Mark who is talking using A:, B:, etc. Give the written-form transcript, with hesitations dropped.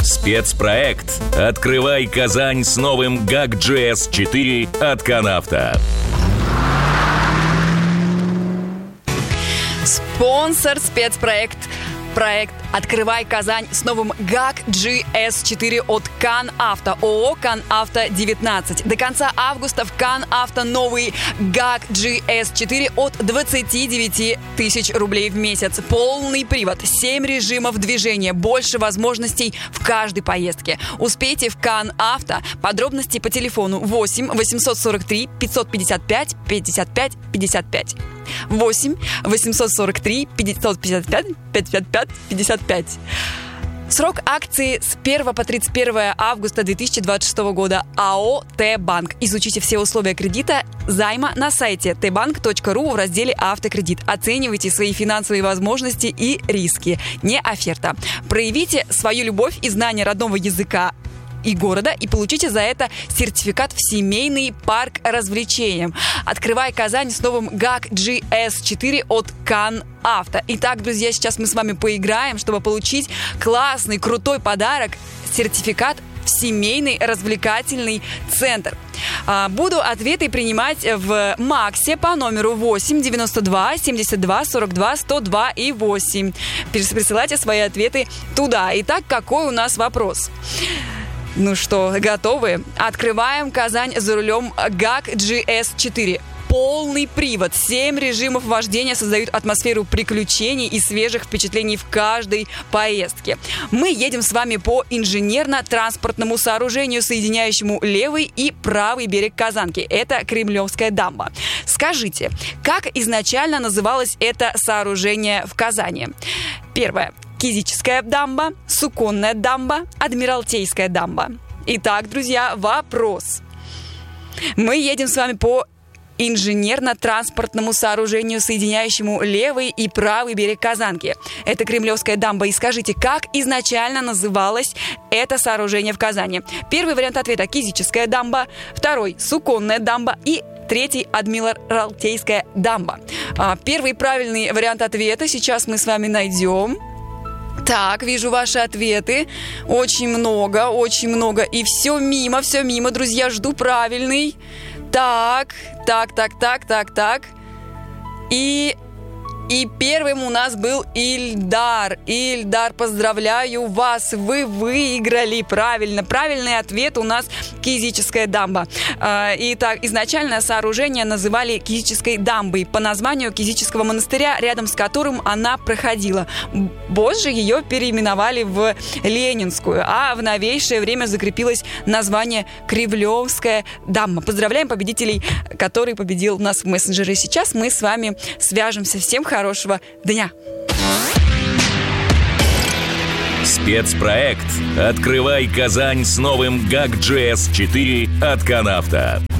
A: Спецпроект «Открывай Казань с новым GAC GS4 от Канавто».
B: Спонсор спецпроект. Проект «Открывай Казань» с новым GAC GS4 от Канавто. ООО «Канавто 19». До конца августа в Канавто новый GAC GS4 от 29 тысяч рублей в месяц. Полный привод, 7 режимов движения, больше возможностей в каждой поездке. Успейте в Канавто. Подробности по телефону 8 843 555 55 55. 8 843 555 55 55. Срок акции с 1 по 31 августа 2026 года. АО «Т-Банк». Изучите все условия кредита, займа на сайте tbank.ru в разделе «Автокредит». Оценивайте свои финансовые возможности и риски. Не оферта. Проявите свою любовь и знание родного языка и города и получите за это сертификат в семейный парк развлечениям. Открывай Казань с новым GAC GS4 от Канавто. Итак, друзья, сейчас мы с вами поиграем, чтобы получить классный, крутой подарок — сертификат в семейный развлекательный центр. Буду ответы принимать в Максе по номеру 8 92 72 42 102 и 8. Присылайте свои ответы туда. Итак, какой у нас вопрос? Ну что, готовы? Открываем Казань за рулем GAC GS4. Полный привод, 7 режимов вождения создают атмосферу приключений и свежих впечатлений в каждой поездке. Мы едем с вами по инженерно-транспортному сооружению, соединяющему левый и правый берег Казанки. Это Кремлевская дамба. Скажите, как изначально называлось это сооружение в Казани? Первое. Кизическая дамба, Суконная дамба, Адмиралтейская дамба. Итак, друзья, вопрос. Мы едем с вами по инженерно-транспортному сооружению, соединяющему левый и правый берег Казанки. Это Кремлевская дамба. И скажите, как изначально называлось это сооружение в Казани? Первый вариант ответа — Кизическая дамба, второй — Суконная дамба и третий — Адмиралтейская дамба. Первый правильный вариант ответа сейчас мы с вами найдем. Так, вижу ваши ответы. Очень много. И все мимо, друзья, жду правильный. Так. И первым у нас был Ильдар. Ильдар, поздравляю вас, вы выиграли. Правильно. Правильный ответ у нас Кизическая дамба. Итак, изначально сооружение называли Кизической дамбой по названию Кизического монастыря, рядом с которым она проходила. Позже ее переименовали в Ленинскую, а в новейшее время закрепилось название Кремлевская дамба. Поздравляем победителей, который победил у нас в мессенджере. Сейчас мы с вами свяжемся. Всем хорошего дня!
A: Спецпроект «Открывай Казань с новым GAC GS4 от Канавто».